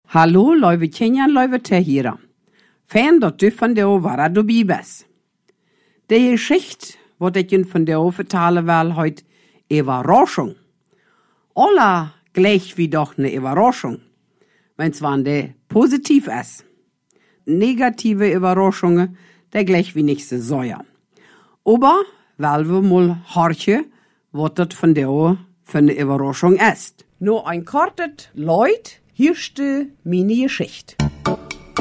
Hallo, Leuwe Kenyan, Leuwe Tehira. Fan dat du van der Wara du Bibes. De Geschichte, wat ik je van der vertalen will, heut Überraschung. Alla gleich wie doch ne Überraschung. Wenn's wann de positiv ist. Negative Überraschungen, der gleich wie nicht so säuer. Aber, weil wir mal horchen, wat dat von der für ne Überraschung ist. Nur ein kortet Leut, hier ste meine Geschichte.